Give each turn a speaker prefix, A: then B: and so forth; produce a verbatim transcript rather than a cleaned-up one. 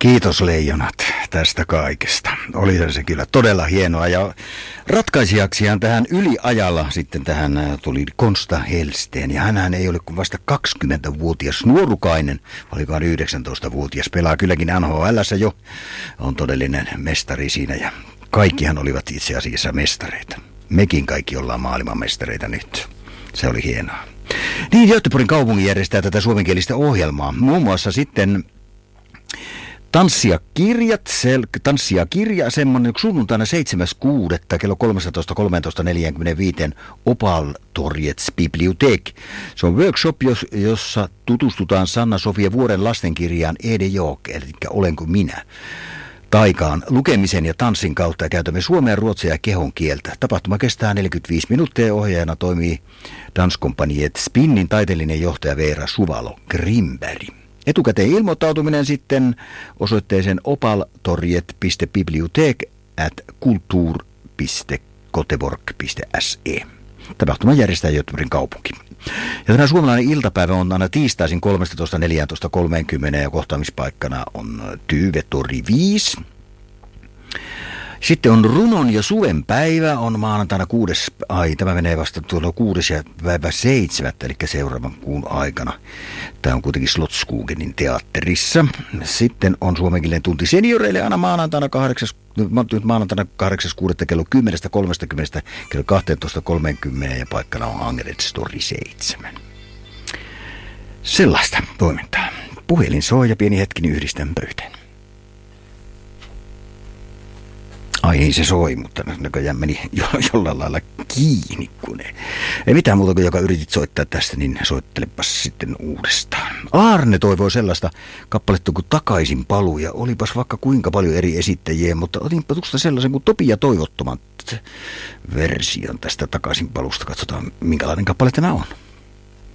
A: Kiitos leijonat tästä kaikesta. Oli se kyllä todella hienoa ja ratkaisijaksiaan tähän yliajalla sitten tähän tuli Konsta Hellsten ja hänhän ei ole kuin vasta kaksikymmentävuotias nuorukainen, olikohan yhdeksäntoistavuotias, pelaa kylläkin N H L:ssä jo, on todellinen mestari siinä ja kaikkihan olivat itse asiassa mestareita. Mekin kaikki ollaan maailmanmestareita nyt. Se oli hienoa. Niin, Göteborgin kaupungin järjestää tätä suomenkielistä ohjelmaa. Muun muassa sitten Tanssia kirjat, sel, tanssia kirja, semmoinen sunnuntaina seitsemäs kuudetta kello kolmetoista kolmetoista neljäkymmentäviisi Opal-torjets bibliotek. Se on workshop, jossa tutustutaan Sanna-Sofia Vuoren lastenkirjaan Ede Jook, eli Olenko minä, taikaan lukemisen ja tanssin kautta ja käytämme suomea, ruotsia ja kehon kieltä. Tapahtuma kestää neljäkymmentäviisi minuuttia ja ohjaajana toimii Danskompaniet Spinnin taiteellinen johtaja Veera Suvalo Grimberg. Etukäteen ilmoittautuminen sitten osoitteeseen opaltorjet piste bibliotek at kultur piste göteborg piste se. Tapahtuman järjestää Göteborgin kaupunki. Ja tämä suomalainen iltapäivä on aina tiistaisin kolmetoista neljätoista kolmekymmentä ja kohtaamispaikkana on Tyvetori viisi. Sitten on runon ja suven päivä, on maanantaina kuudes, ai tämä menee vasta tuolla kuudes ja päivä seitsemättä, eli seuraavan kuun aikana. Tämä on kuitenkin Slottskugenin teatterissa. Sitten on suomenkielinen tunti senioreille aina maanantaina kahdeksas, maanantaina kahdeksas kuudetta kello kymmenestä kolmekymmentä kello kaksitoista kolmekymmentä ja paikkana on Angeredstori seitsemän. Sellaista toimintaa. Puhelin soi ja pieni hetki niin yhdistän pöytään. Ai ei se soi, mutta näköjään meni jo, jollain lailla kiinni, kun ei. Ei mitään muuta kuin joka yritit soittaa tästä, niin soittelepas sitten uudestaan. Aarne toivoi sellaista kappaletta kuin Takaisin paluu, ja olipas vaikka kuinka paljon eri esittäjiä, mutta otinpa tuosta sellaisen kuin Topi ja toivottomat version tästä Takaisin palusta. Katsotaan, minkälainen kappale tämä on.